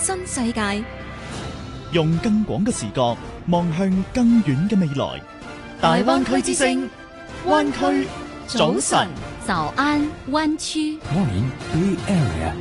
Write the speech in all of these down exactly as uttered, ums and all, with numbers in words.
新世界， 用更廣嘅視角望向更遠嘅未來。大灣區之聲，灣區早晨， 早安灣區。 Morning Bay Area。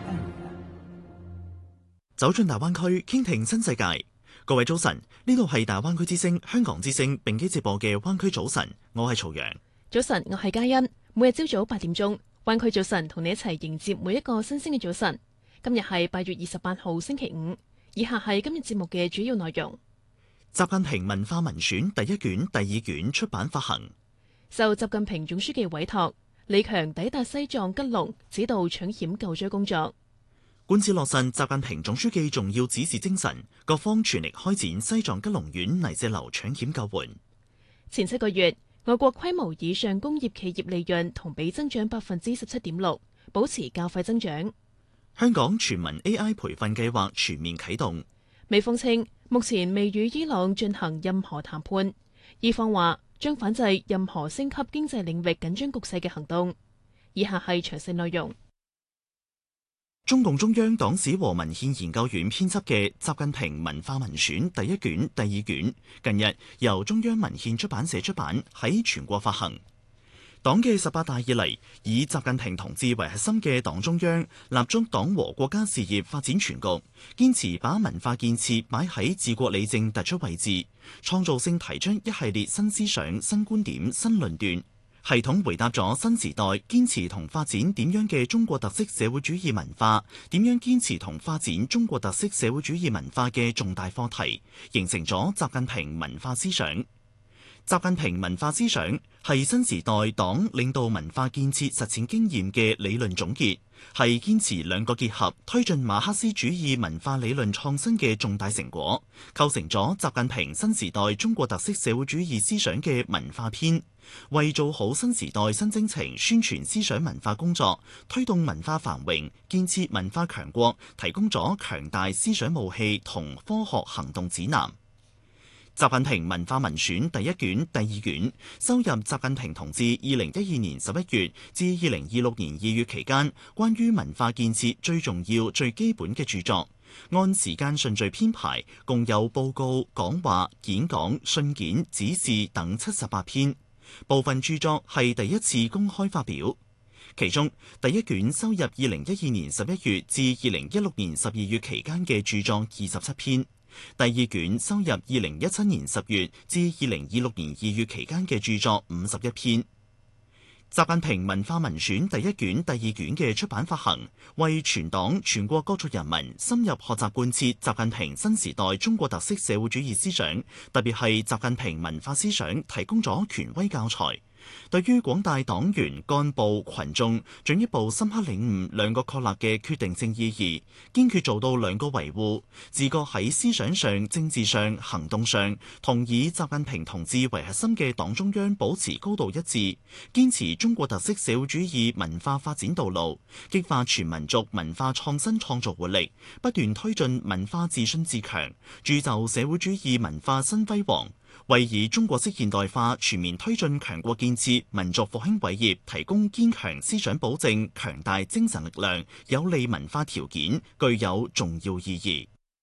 走進大灣區，傾聽新世界。各位早晨，呢度係大灣區之聲、香港之聲並機直播嘅灣區早晨，我係曹陽。 早晨，我係嘉欣。每日朝早八點鐘，灣區早晨同你一齊迎接每一個新鮮嘅早晨。今日係八月二十八號星期五，以下係今日節目嘅主要內容。 習近平文化文選第一卷、第二卷出版發行。 受習近平總書記委託，李強抵達西藏吉隆，指導搶險救災工作。 貫徹落實習近平總書記重要指示精神，各方全力開展西藏吉隆縣泥石流搶險救援。 前七個月，外國規模以上工業企業利潤同比增長百分之十七點六，保持較快增長。 香港全民 A I 培訓計劃全面啟動。 美方稱目前未與伊朗進行任何談判，伊方話將反制任何升級經濟領域緊張局勢嘅行動。以下係詳細內容。 中共中央黨史和文獻研究院編輯嘅《習近平文化文選》第一卷、第二卷，近日由中央文獻出版社出版，喺全國發行。黨嘅十八大以嚟，以習近平同志為核心嘅黨中央立足黨和國家事業發展全局，堅持把文化建設擺喺治國理政突出位置，創造性提出一系列新思想、新觀點、新論斷，系統回答咗新時代堅持同發展點樣嘅中國特色社會主義文化，點樣堅持同發展中國特色社會主義文化嘅重大課題，形成咗習近平文化思想。習近平文化思想係新時代黨領導文化建設實踐經驗嘅理論總結，係堅持兩個結合推進馬克思主義文化理論創新嘅重大成果，構成咗習近平新時代中國特色社會主義思想嘅文化篇，為做好新時代新征程宣傳思想文化工作，推動文化繁榮、建設文化強國，提供咗強大思想武器同科學行動指南。習近平文化文選第一卷、第二卷收入習近平同志二零一二年十一月至二零二六年二月期間關於文化建設最重要、最基本嘅著作，按時間順序編排，共有報告、講話、演講、信件、指示等七十八篇。部分著作係第一次公開發表。其中第一卷收入二零一二年十一月至二零一六年十二月期間嘅著作二十七篇。第二卷收入二零一七年十月至二零二六年二月期間嘅著作五十一篇。習近平文化文選第一卷、第二卷嘅出版發行，為全黨全國各族人民深入學習貫徹習近平新時代中國特色社會主義思想，特別係習近平文化思想，提供咗權威教材。對於廣大黨員幹部群眾進一步深刻領悟兩個確立嘅決定性意義，堅決做到兩個維護，自覺喺思想上、政治上、行動上同以習近平同志為核心嘅黨中央保持高度一致，堅持中國特色社會主義文化發展道路，激發全民族文化創新創造活力，不斷推進文化自信自強，鑄就社會主義文化新輝煌，為以中國式現代化全面推進強國建設、民族復興偉業提供堅強思想保證、強大精神力量、有利文化條件，具有重要意義。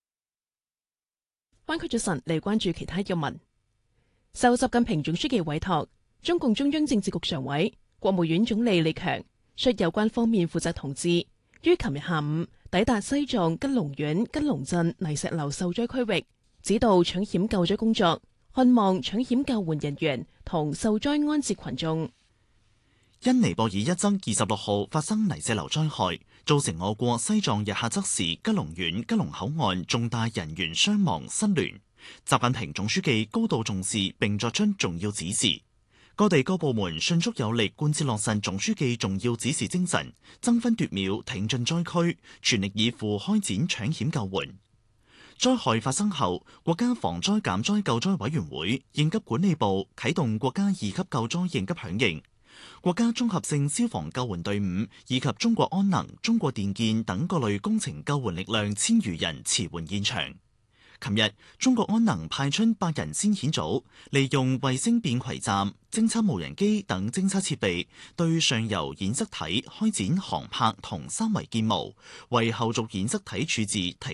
灣區早晨嚟關注其他要聞。受習近平總書記委託，中共中央政治局常委、國務院總理李強率有關方面負責同志，於琴日下午抵達西藏吉隆縣吉隆鎮泥石流受災區域，指導搶險救災工作，看望搶險救援人員同受災安置群眾。 因尼泊爾一則二十六號發生泥石流災害，造成我國西藏日喀則市吉隆縣吉隆口岸重大人員傷亡失聯。習近平總書記高度重視並作出重要指示，各地各部門迅速有力貫徹落實總書記重要指示精神，爭分奪秒挺進災區，全力以赴開展搶險救援。災害發生後，國家防災減災救災委員會、應急管理部啟動國家二級救災應急響應，國家綜合性消防救援隊伍以及中國安能、中國電建等各類工程救援力量千餘人馳援現場。琴日，中國安能派出八人先遣組，利用衛星便攜站、偵測無人機等偵測設備，對上游染色體開展航拍同三維建模，為後續染色體處置提